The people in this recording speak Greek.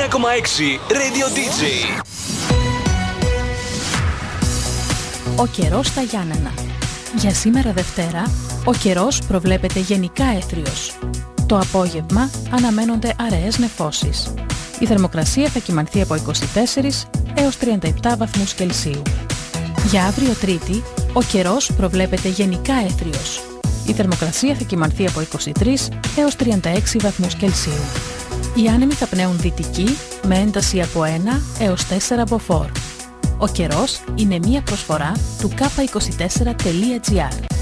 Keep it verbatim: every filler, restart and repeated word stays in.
εννιά κόμμα έξι Radio ντι τζέι. Ο καιρός στα Γιάννενα. Για σήμερα Δευτέρα, ο καιρός προβλέπεται γενικά έθριος. Το απόγευμα αναμένονται αραιές νεφώσεις. Η θερμοκρασία θα κυμανθεί από είκοσι τέσσερα έως τριάντα επτά βαθμούς Κελσίου. Για αύριο Τρίτη, ο καιρός προβλέπεται γενικά έθριος. Η θερμοκρασία θα κυμανθεί από είκοσι τρία έως τριάντα έξι βαθμούς Κελσίου. Οι άνεμοι θα πνέουν δυτική με ένταση από ένα έως τέσσερα μποφόρ. Ο καιρός είναι μία προσφορά του κάπα είκοσι τέσσερα τελεία τζι άρ.